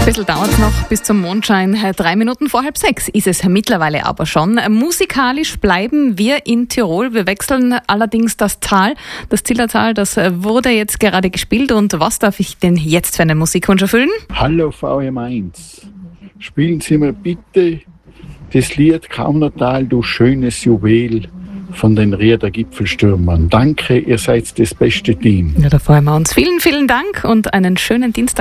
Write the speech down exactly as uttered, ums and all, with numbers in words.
Ein bisschen dauert es noch bis zum Mondschein. Drei Minuten vor halb sechs ist es mittlerweile aber schon. Musikalisch bleiben wir in Tirol. Wir wechseln allerdings das Tal. Das Zillertal, das wurde jetzt gerade gespielt. Und was darf ich denn jetzt für einen Musikwunsch erfüllen? Hallo V M eins. Spielen Sie mir bitte das Lied Kaunertal, du schönes Juwel von den Rieder Gipfelstürmern. Danke, ihr seid das beste Team. Ja, da freuen wir uns. Vielen, vielen Dank und einen schönen Dienstag.